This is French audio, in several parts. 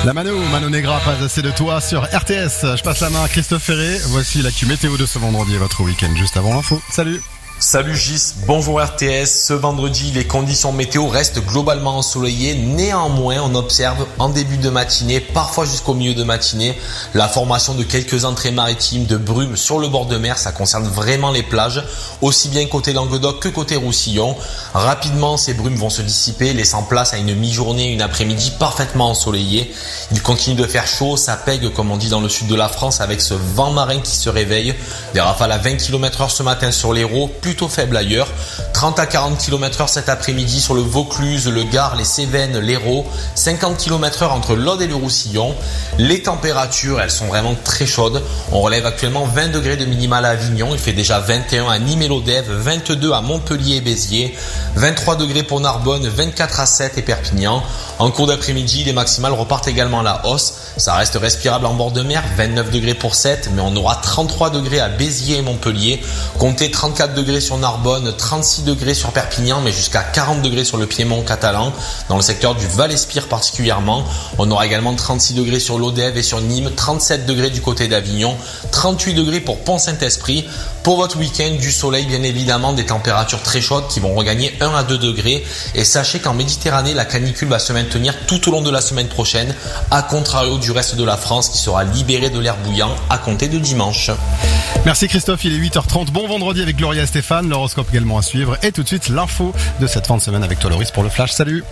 La Mano Negra, pas assez de toi sur RTS. Je passe la main à Christophe Ferré. Voici l'actu météo de ce vendredi et votre week-end juste avant l'info. Salut. Salut Gis, bonjour RTS. Ce vendredi, les conditions météo restent globalement ensoleillées. Néanmoins, on observe en début de matinée, parfois jusqu'au milieu de matinée, la formation de quelques entrées maritimes de brumes sur le bord de mer. Ça concerne vraiment les plages, aussi bien côté Languedoc que côté Roussillon. Rapidement, ces brumes vont se dissiper, laissant place à une mi-journée, une après-midi parfaitement ensoleillée. Il continue de faire chaud, ça pègue comme on dit dans le sud de la France avec ce vent marin qui se réveille. Des rafales à 20 km/h ce matin sur l'Hérault, plutôt faible ailleurs. 30 à 40 km/h cet après-midi sur le Vaucluse, le Gard, les Cévennes, l'Hérault. 50 km/h entre l'Aude et le Roussillon. Les températures, elles sont vraiment très chaudes. On relève actuellement 20 degrés de minimale à Avignon. Il fait déjà 21 à Nîmes et Lodève, 22 à Montpellier et Béziers, 23 degrés pour Narbonne, 24 à Sète et Perpignan. En cours d'après-midi, les maximales repartent également à la hausse. Ça reste respirable en bord de mer, 29 degrés pour Sète, mais on aura 33 degrés à Béziers et Montpellier. Comptez 34 degrés sur Narbonne, 36 degrés sur Perpignan, mais jusqu'à 40 degrés sur le Piémont catalan, dans le secteur du Val-Espire particulièrement. On aura également 36 degrés sur Lodève et sur Nîmes, 37 degrés du côté d'Avignon, 38 degrés pour Pont-Saint-Esprit. Pour votre week-end, du soleil bien évidemment, des températures très chaudes qui vont regagner 1 à 2 degrés. Et sachez qu'en Méditerranée, la canicule va se maintenir tout au long de la semaine prochaine, à contrario du reste de la France qui sera libéré de l'air bouillant à compter de dimanche. Merci Christophe, il est 8h30. Bon vendredi avec Gloria et Stéphane, l'horoscope également à suivre. Et tout de suite, l'info de cette fin de semaine avec toi Loris pour le Flash. Salut.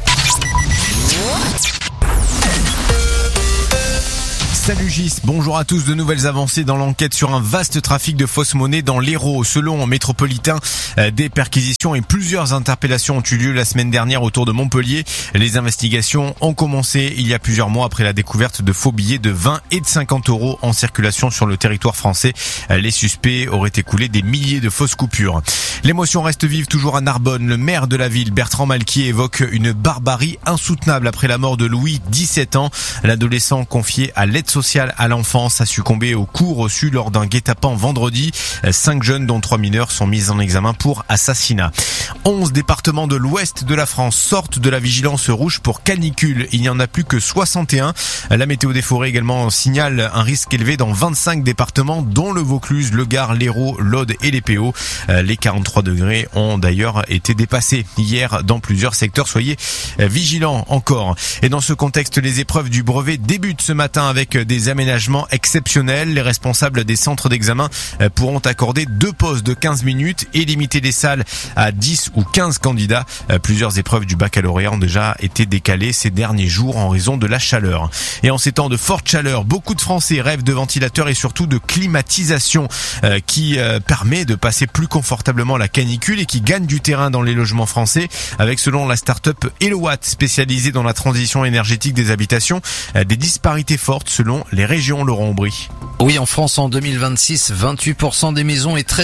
Salut Gis, bonjour à tous. De nouvelles avancées dans l'enquête sur un vaste trafic de fausses monnaies dans l'Hérault. Selon Métropolitain, des perquisitions et plusieurs interpellations ont eu lieu la semaine dernière autour de Montpellier. Les investigations ont commencé il y a plusieurs mois après la découverte de faux billets de 20 et de 50 euros en circulation sur le territoire français. Les suspects auraient écoulé des milliers de fausses coupures. L'émotion reste vive toujours à Narbonne. Le maire de la ville, Bertrand Malquier, évoque une barbarie insoutenable après la mort de Louis, 17 ans. L'adolescent confié à l'aide sociale à l'enfance a succombé aux coups reçus lors d'un guet-apens vendredi. 5 jeunes, dont 3 mineurs, sont mis en examen pour assassinat. 11 départements de l'ouest de la France sortent de la vigilance rouge pour canicule. Il n'y en a plus que 61. La météo des forêts également signale un risque élevé dans 25 départements, dont le Vaucluse, le Gard, l'Hérault, l'Aude et les PO. Les 43 degrés ont d'ailleurs été dépassés hier dans plusieurs secteurs. Soyez vigilants encore. Et dans ce contexte, les épreuves du brevet débutent ce matin avec des aménagements exceptionnels. Les responsables des centres d'examen pourront accorder 2 pauses de 15 minutes et limiter les salles à 10 ou 15 candidats. Plusieurs épreuves du baccalauréat ont déjà été décalées ces derniers jours en raison de la chaleur. Et en ces temps de forte chaleur, beaucoup de Français rêvent de ventilateurs et surtout de climatisation qui permet de passer plus confortablement la canicule et qui gagne du terrain dans les logements français avec, selon la start-up Elowatt spécialisée dans la transition énergétique des habitations, des disparités fortes selon les régions. Laurent Aubry. Oui, en France, en 2026, 28% des maisons et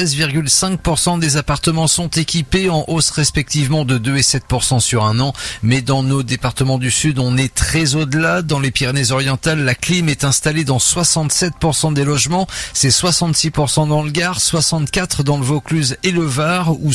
13,5% des appartements sont équipés, en hausse respectivement de 2 et 7% sur un an. Mais dans nos départements du Sud, on est très au-delà. Dans les Pyrénées-Orientales, la clim est installée dans 67% des logements. C'est 66% dans le Gard, 64% dans le Vaucluse et le Var, ou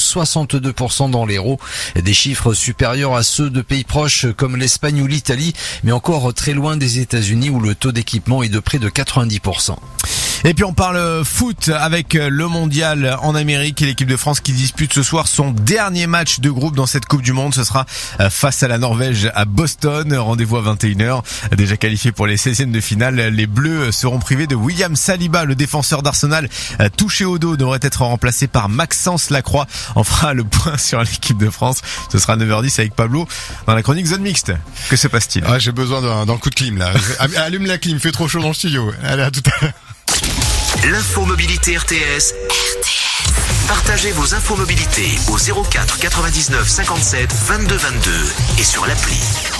62% dans l'Hérault. Des chiffres supérieurs à ceux de pays proches comme l'Espagne ou l'Italie, mais encore très loin des États-Unis où le taux d'équipement est de près de 90%. Et puis on parle foot avec le mondial en Amérique et l'équipe de France qui dispute ce soir son dernier match de groupe dans cette Coupe du Monde. Ce sera face à la Norvège à Boston. Rendez-vous à 21h. Déjà qualifié pour les 16e de finale, les Bleus seront privés de William Saliba, le défenseur d'Arsenal touché au dos, devrait être remplacé par Maxence Lacroix. On fera le point sur l'équipe de France. Ce sera 9h10 avec Pablo dans la chronique Zone Mixte. Que se passe-t-il? J'ai besoin d'un coup de clim là. Allume la clim, fait trop chaud dans le studio. Allez, à tout à l'heure. L'info mobilité RTS. Partagez vos infos mobilité au 04 99 57 22 22 et sur l'appli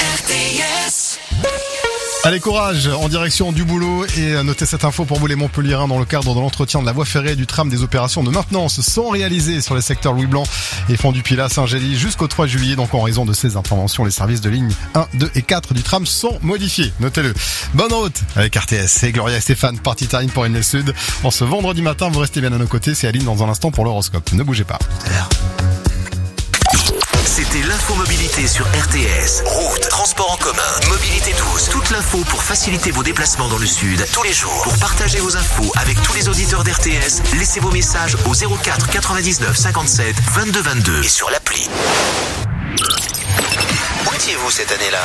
RTS. Allez, courage, en direction du boulot, et notez cette info pour vous les Montpelliérains. Dans le cadre de l'entretien de la voie ferrée et du tram, des opérations de maintenance sont réalisées sur les secteurs Louis Blanc et Fond-du-Pilat, Saint-Gély jusqu'au 3 juillet. Donc en raison de ces interventions, les services de ligne 1, 2 et 4 du tram sont modifiés. Notez-le. Bonne route avec RTS. C'est Gloria et Stéphane, partie Tarine pour Une Sud. En ce vendredi matin, vous restez bien à nos côtés. C'est Aline dans un instant pour l'horoscope. Ne bougez pas. C'était écoutez l'infomobilité sur RTS. Route, transport en commun, mobilité douce. Toute l'info pour faciliter vos déplacements dans le sud tous les jours. Pour partager vos infos avec tous les auditeurs d'RTS, laissez vos messages au 04 99 57 22 22 et sur l'appli. Où étiez-vous cette année-là ?